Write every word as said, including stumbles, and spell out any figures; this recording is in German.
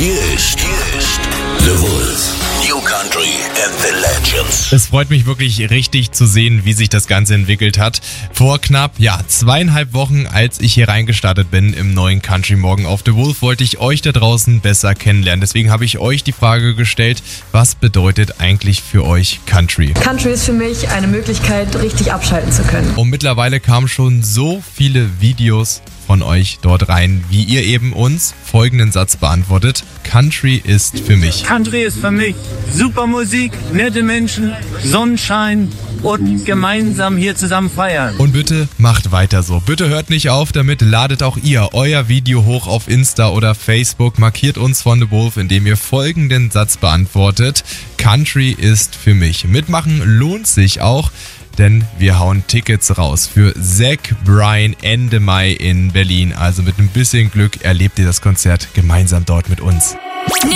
Hier ist, hier ist The Wolf. New Country and the Legends. Es freut mich wirklich richtig zu sehen, wie sich das Ganze entwickelt hat. Vor knapp, ja, zweieinhalb Wochen, als ich hier reingestartet bin im neuen Country Morgen auf The Wolf, wollte ich euch da draußen besser kennenlernen. Deswegen habe ich euch die Frage gestellt, was bedeutet eigentlich für euch Country? Country ist für mich eine Möglichkeit, richtig abschalten zu können. Und mittlerweile kamen schon so viele Videos von euch dort rein, wie ihr eben uns folgenden Satz beantwortet. Country ist für mich. Country ist für mich super Musik, nette Menschen, Sonnenschein und gemeinsam hier zusammen feiern. Und bitte macht weiter so. Bitte hört nicht auf damit, ladet auch ihr euer Video hoch auf Insta oder Facebook, markiert uns von The Wolf, indem ihr folgenden Satz beantwortet. Country ist für mich. Mitmachen lohnt sich auch, denn wir hauen Tickets raus für Zach Bryan Ende Mai in Berlin. Also mit ein bisschen Glück erlebt ihr das Konzert gemeinsam dort mit uns.